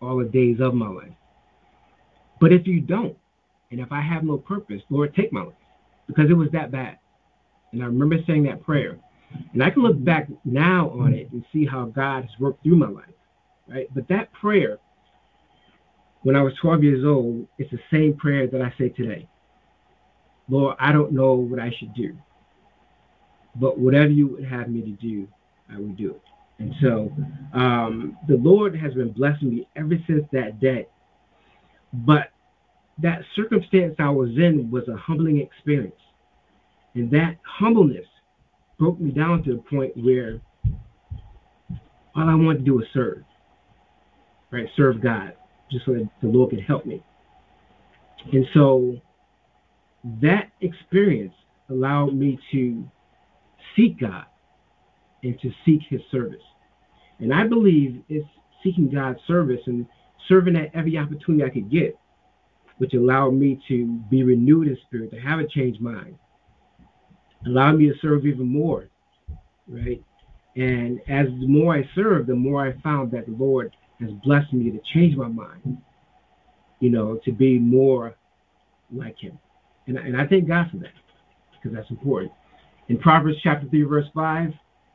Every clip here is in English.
all the days of my life. But if you don't, and if I have no purpose, Lord, take my life, because it was that bad. And I remember saying that prayer. And I can look back now on it and see how God has worked through my life, right? But that prayer, when I was 12 years old, it's the same prayer that I say today. Lord, I don't know what I should do, but whatever you would have me to do, I will do it. And so the Lord has been blessing me ever since that day. But that circumstance I was in was a humbling experience. And that humbleness broke me down to the point where all I wanted to do was serve, right? Serve God, just so that the Lord could help me. And so that experience allowed me to seek God and to seek his service. And I believe it's seeking God's service and serving at every opportunity I could get, which allowed me to be renewed in spirit, to have a changed mind, allowed me to serve even more, right? And as the more I served, the more I found that the Lord has blessed me to change my mind, to be more like him. And I thank God for that, because that's important. In Proverbs chapter 3, verse 5,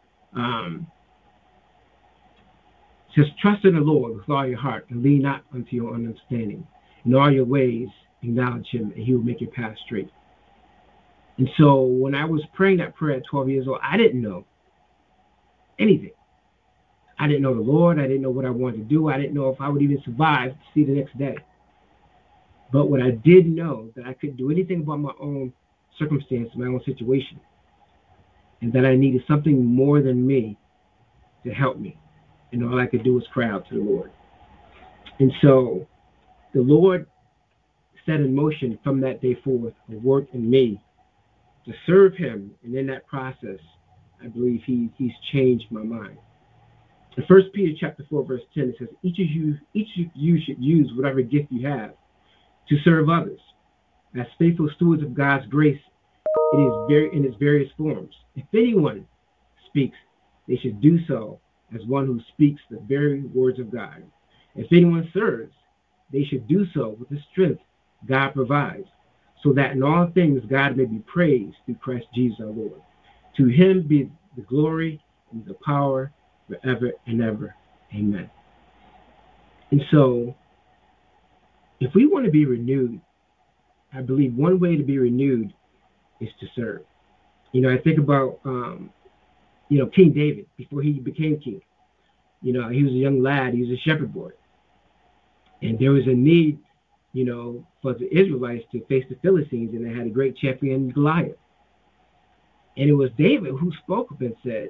says, trust in the Lord with all your heart and lean not unto your own understanding. In all your ways, acknowledge him, and he will make your path straight. And so when I was praying that prayer at 12 years old, I didn't know anything. I didn't know the Lord. I didn't know what I wanted to do. I didn't know if I would even survive to see the next day. But what I did know, that I couldn't do anything about my own circumstance, my own situation, and that I needed something more than me to help me. And all I could do was cry out to the Lord. And so the Lord set in motion from that day forth a work in me to serve him. And in that process, I believe he's changed my mind. In 1 Peter chapter 4, verse 10, it says, each of you should use whatever gift you have to serve others as faithful stewards of God's grace in its various forms. If anyone speaks, they should do so as one who speaks the very words of God. If anyone serves, they should do so with the strength God provides, so that in all things God may be praised through Christ Jesus our Lord. To him be the glory and the power forever and ever. Amen. And so, if we want to be renewed, I believe one way to be renewed is to serve. I think about, King David, before he became king. He was a young lad. He was a shepherd boy. And there was a need, for the Israelites to face the Philistines, and they had a great champion, Goliath. And it was David who spoke up and said,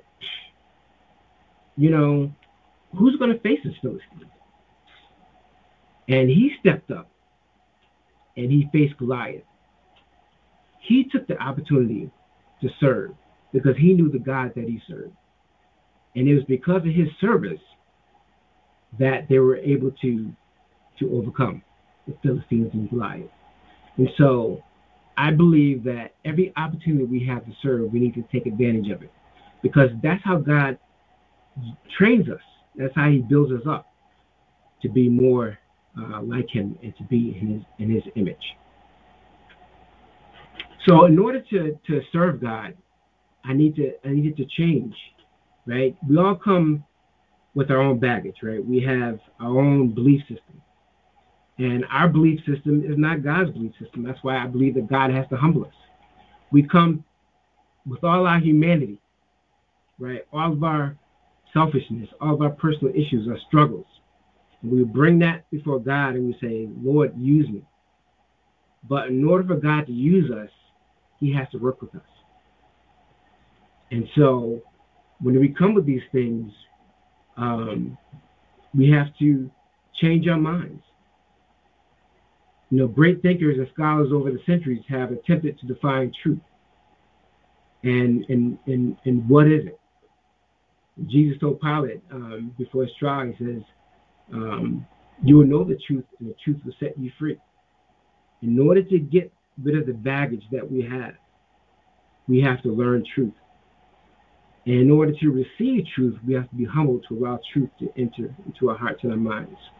who's going to face this Philistine? And he stepped up and he faced Goliath. He took the opportunity to serve because he knew the God that he served. And it was because of his service that they were able to overcome the Philistines and Goliath. And so I believe that every opportunity we have to serve, we need to take advantage of it, because that's how God trains us. That's how he builds us up to be more like him and to be in his image. So in order to serve God, I needed to change, right? We all come with our own baggage, right? We have our own belief system. And our belief system is not God's belief system. That's why I believe that God has to humble us. We come with all our humanity, right? All of our selfishness, all of our personal issues, our struggles. And we bring that before God and we say, Lord, use me. But in order for God to use us, he has to work with us. And so when we come with these things, we have to change our minds. Great thinkers and scholars over the centuries have attempted to define truth. And what is it? Jesus told Pilate before his trial, he says, you will know the truth, and the truth will set you free. In order to get rid of the baggage that we have to learn truth. And in order to receive truth, we have to be humble to allow truth to enter into our hearts and our minds.